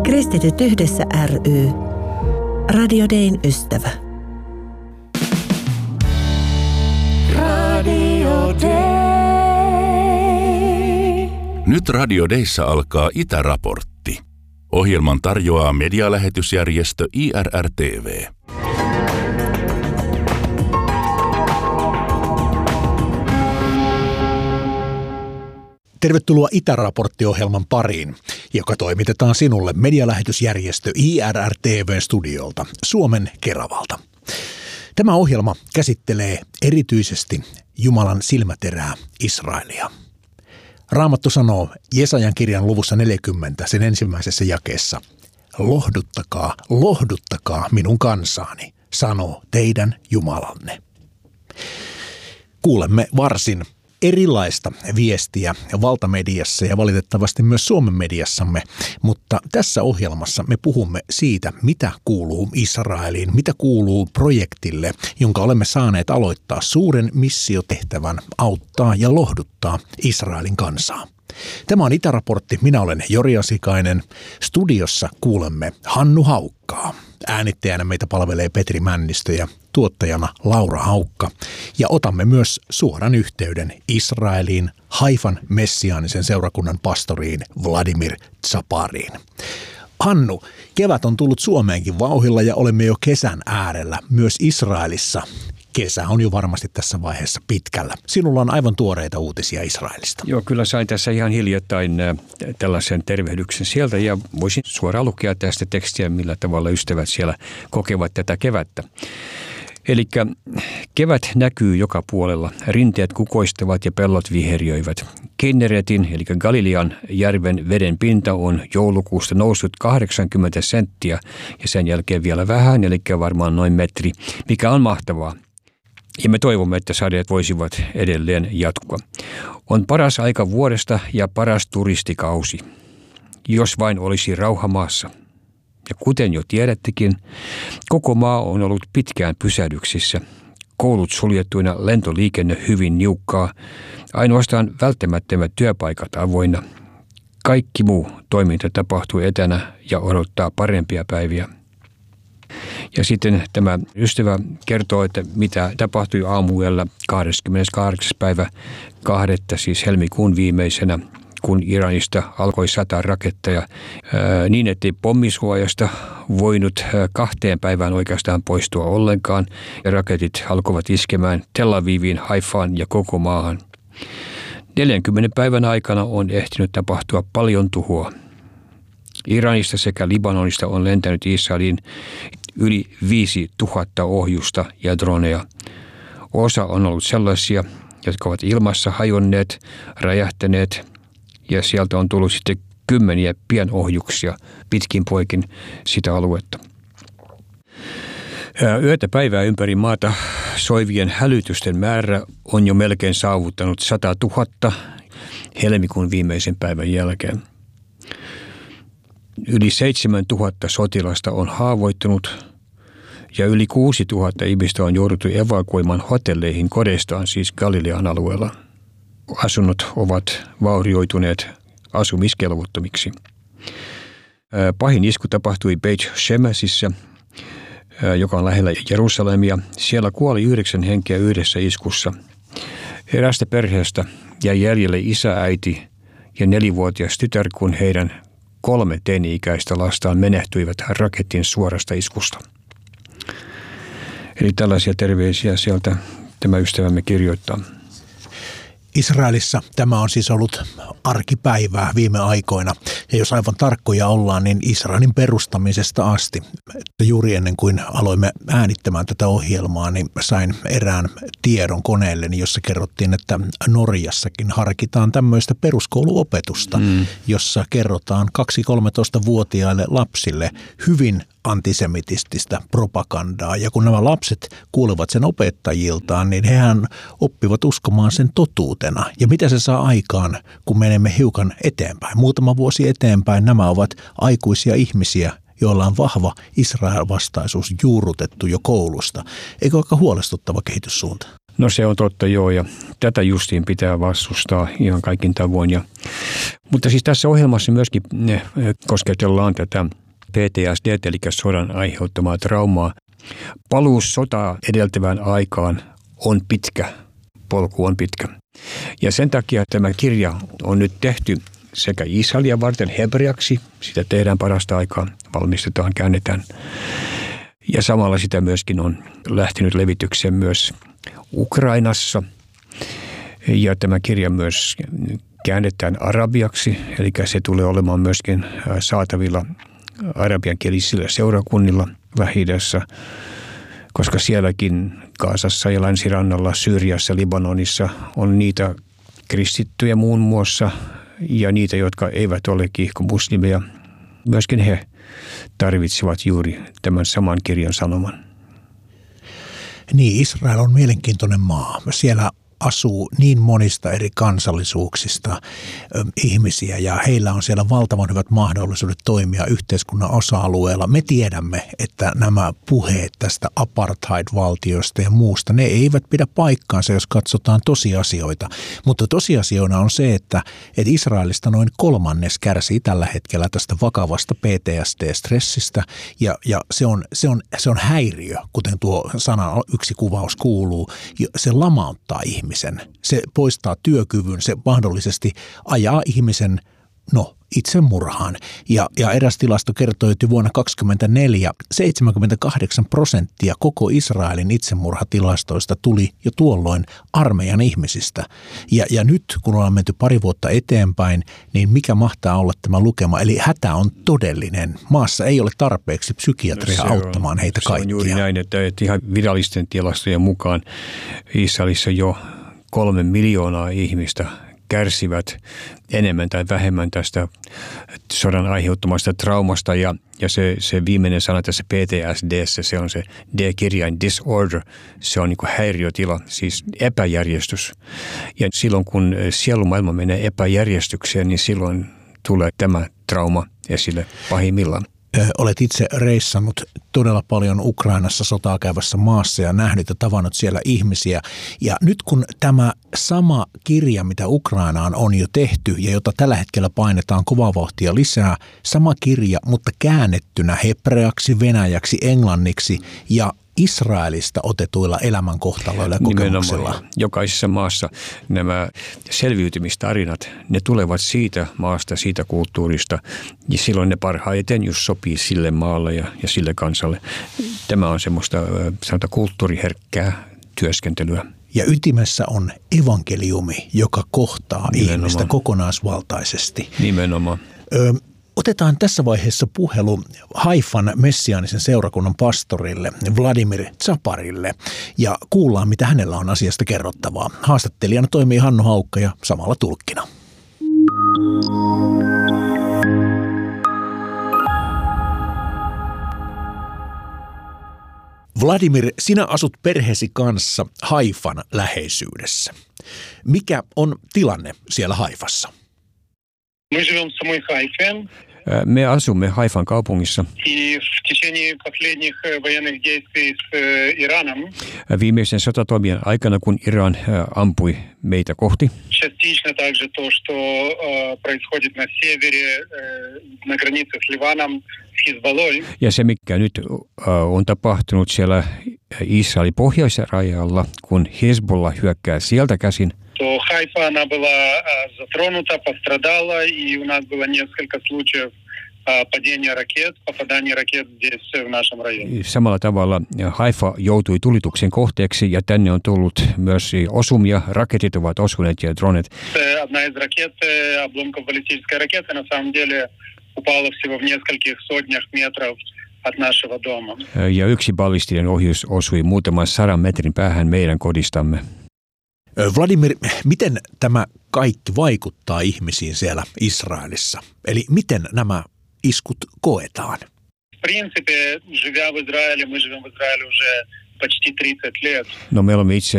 Kristityt yhdessä ry. Radio Dayn ystävä. Radio Day. Nyt Radio Dayssä alkaa Itäraportti. Ohjelman tarjoaa medialähetysjärjestö IRR-TV. Tervetuloa Itäraportti-ohjelman pariin, joka toimitetaan sinulle medialähetysjärjestö IRR-TV:n studiolta Suomen Keravalta. Tämä ohjelma käsittelee erityisesti Jumalan silmäterää Israelia. Raamattu sanoo Jesajan kirjan luvussa 40 sen ensimmäisessä jakeessa: "Lohduttakaa, lohduttakaa minun kansaani, sanoo teidän Jumalanne." Kuulemme varsin erilaista viestiä valtamediassa ja valitettavasti myös Suomen mediassamme, mutta tässä ohjelmassa me puhumme siitä, mitä kuuluu Israeliin, mitä kuuluu projektille, jonka olemme saaneet aloittaa suuren missiotehtävän auttaa ja lohduttaa Israelin kansaa. Tämä on Itäraportti, minä olen Jori Asikainen. Studiossa kuulemme Hannu Haukkaa. Äänittäjänä meitä palvelee Petri Männistö ja tuottajana Laura Haukka. Ja otamme myös suoran yhteyden Israeliin, Haifan messiaanisen seurakunnan pastoriin Vladimir Tsapariin. Hannu, kevät on tullut Suomeenkin vauhdilla ja olemme jo kesän äärellä myös Israelissa. Kesä on jo varmasti tässä vaiheessa pitkällä. Sinulla on aivan tuoreita uutisia Israelista. Joo, kyllä sain tässä ihan hiljattain tällaisen tervehdyksen sieltä ja voisin suoraan lukea tästä tekstiä, millä tavalla ystävät siellä kokevat tätä kevättä. Eli kevät näkyy joka puolella. Rinteet kukoistavat ja pellot viheriöivät. Kinneretin, eli Galilean järven veden pinta on joulukuusta noussut 80 senttiä ja sen jälkeen vielä vähän, eli varmaan noin metri, mikä on mahtavaa. Ja me toivomme, että sadeet voisivat edelleen jatkua. On paras aika vuodesta ja paras turistikausi, jos vain olisi rauha maassa. Ja kuten jo tiedättekin, koko maa on ollut pitkään pysähdyksissä. Koulut suljettuina, lentoliikenne hyvin niukkaa, ainoastaan välttämättömät työpaikat avoinna. Kaikki muu toiminta tapahtuu etänä ja odottaa parempia päiviä. Ja sitten tämä ystävä kertoo, että mitä tapahtui aamuyöllä 28. päivä 2. siis helmikuun viimeisenä, kun Iranista alkoi sataa raketteja niin, ettei pommisuojasta voinut 2 päivään oikeastaan poistua ollenkaan. Ja raketit alkoivat iskemään Tel Aviviin, Haifaan ja koko maahan. 40 päivän aikana on ehtinyt tapahtua paljon tuhoa. Iranista sekä Libanonista on lentänyt Israeliin yli 5000 ohjusta ja droneja. Osa on ollut sellaisia, jotka ovat ilmassa hajonneet, räjähtäneet ja sieltä on tullut sitten kymmeniä pienohjuksia pitkin poikin sitä aluetta. Yötä päivää ympäri maata soivien hälytysten määrä on jo melkein saavuttanut 100 000 helmikuun viimeisen päivän jälkeen. Yli 7 000 sotilasta on haavoittunut ja yli 6 000 ihmistä on jouduttu evakuoimaan hotelleihin kodeistaan, siis Galilean alueella. Asunnot ovat vaurioituneet asumiskelvottomiksi. Pahin isku tapahtui Beit Shemesissä, joka on lähellä Jerusalemia. Siellä kuoli 9 henkeä yhdessä iskussa. Erästä perheestä jäi jäljelle isä, äiti ja 4-vuotias tytär, kun heidän 3 teini-ikäistä lastaan menehtyivät raketin suorasta iskusta. Eli tällaisia terveisiä sieltä tämä ystävämme kirjoittaa. Israelissa tämä on siis ollut arkipäivää viime aikoina. Ja jos aivan tarkkoja ollaan, niin Israelin perustamisesta asti. Juuri ennen kuin aloimme äänittämään tätä ohjelmaa, niin sain erään tiedon koneelleni, jossa kerrottiin, että Norjassakin harkitaan tämmöistä peruskouluopetusta, jossa kerrotaan 2-13-vuotiaille lapsille hyvin antisemitististä propagandaa. Ja kun nämä lapset kuulevat sen opettajiltaan, niin hehän oppivat uskomaan sen totuutena. Ja mitä se saa aikaan, kun menemme hiukan eteenpäin? Muutama vuosi eteenpäin nämä ovat aikuisia ihmisiä, joilla on vahva Israel-vastaisuus juurrutettu jo koulusta. Eikö aika huolestuttava kehityssuunta? No se on totta joo, ja tätä justiin pitää vastustaa ihan kaikin tavoin. Mutta siis tässä ohjelmassa myöskin kosketellaan tätä PTSD, eli sodan aiheuttamaa traumaa. Paluu sotaa edeltävään aikaan on pitkä, polku on pitkä. Ja sen takia tämä kirja on nyt tehty sekä Israelia varten hebreaksi, sitä tehdään parasta aikaa, valmistetaan, käännetään. Ja samalla sitä myöskin on lähtenyt levitykseen myös Ukrainassa. Ja tämä kirja myös käännetään arabiaksi, eli se tulee olemaan myöskin saatavilla arabiankielisillä seurakunnilla Lähi-idässä, koska sielläkin Gazassa ja Länsirannalla, Syyriassa, Libanonissa on niitä kristittyjä muun muassa ja niitä, jotka eivät ole kiihkomuslimeja. Myöskin he tarvitsevat juuri tämän saman kirjan sanoman. Niin, Israel on mielenkiintoinen maa. Siellä asuu niin monista eri kansallisuuksista ihmisiä ja heillä on siellä valtavan hyvät mahdollisuudet toimia yhteiskunnan osa-alueella. Me tiedämme, että nämä puheet tästä apartheid-valtiosta ja muusta, ne eivät pidä paikkaansa, jos katsotaan tosiasioita. Mutta tosiasioina on se, että Israelista noin 1/3 kärsii tällä hetkellä tästä vakavasta PTSD-stressistä ja se on häiriö, kuten tuo sana yksi kuvaus kuuluu. Se lamauttaa ihmisiä. Se poistaa työkyvyn, se mahdollisesti ajaa ihmisen itsemurhaan. Ja eräs tilasto kertoi, että vuonna 2024 78% koko Israelin itsemurhatilastoista tuli jo tuolloin armeijan ihmisistä. Ja nyt, kun ollaan menty pari vuotta eteenpäin, niin mikä mahtaa olla tämä lukema? Eli hätä on todellinen. Maassa ei ole tarpeeksi psykiatria auttamaan heitä kaikkia. Se on juuri näin, että ihan virallisten tilastojen mukaan Israelissa jo 3 miljoonaa ihmistä kärsivät enemmän tai vähemmän tästä sodan aiheuttamasta traumasta ja se viimeinen sana tässä PTSD:ssä, se on se D-kirjain disorder, se on niin kuin häiriötila, siis epäjärjestys. Ja silloin kun sielumaailma menee epäjärjestykseen, niin silloin tulee tämä trauma esille pahimmillaan. Olet itse reissannut todella paljon Ukrainassa sotaa käyvässä maassa ja nähnyt ja tavannut siellä ihmisiä. Ja nyt kun tämä sama kirja, mitä Ukrainaan on jo tehty ja jota tällä hetkellä painetaan kovaa vauhtia lisää, sama kirja, mutta käännettynä hebreaksi, venäjäksi, englanniksi ja Israelista otetuilla elämänkohtaloilla ja kokemuksilla. Nimenomaan. Jokaisessa maassa nämä selviytymistarinat, ne tulevat siitä maasta, siitä kulttuurista ja silloin ne parhaiten just sopii sille maalle ja sille kansalle. Tämä on semmoista sanotaan kulttuuriherkkää työskentelyä. Ja ytimessä on evankeliumi, joka kohtaa ihmistä kokonaisvaltaisesti. Nimenomaan. Otetaan tässä vaiheessa puhelu Haifan messiaanisen seurakunnan pastorille Vladimir Tsaparille ja kuullaan, mitä hänellä on asiasta kerrottavaa. Haastattelijana toimii Hannu Haukka ja samalla tulkkina. Vladimir, sinä asut perheesi kanssa Haifan läheisyydessä. Mikä on tilanne siellä Haifassa? Me asumme Haifan kaupungissa. Viimeisen sotatoimien aikana, kun Iran ampui meitä kohti. Ja se, mikä nyt on tapahtunut siellä Israelin pohjoisella rajalla, kun Hezbollah hyökkää sieltä käsin, то Хайфа, она была затронута, пострадала, и у нас было несколько случаев падения ракет, попадания ракет здесь в нашем районе. Samalla tavalla Haifa joutui tulituksen kohteeksi ja tänne on tullut myös osumia, raketit ovat osuneet ja dronet. Одна из ракет, обломков баллистической ракеты, на самом деле упала всего в нескольких сотнях метров от нашего дома. Ja yksi ballistinen ohjus osui muutaman 100 metrin päähän meidän kodistamme. Vladimir, miten tämä kaikki vaikuttaa ihmisiin siellä Israelissa? Eli miten nämä iskut koetaan? No me olemme itse